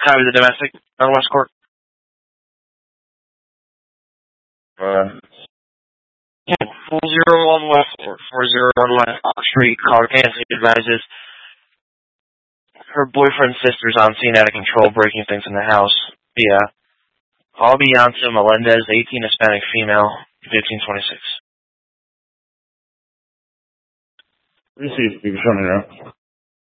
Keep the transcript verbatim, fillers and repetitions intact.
Copy the domestic on West Court. Uh, four zero one West Court, four zero one West Street. Caller Nancy advises her boyfriend's sister's on scene out of control, breaking things in the house. Yeah. Call Beyonce Melendez, eighteen, Hispanic female, fifteen twenty-six. Received. You can show me now.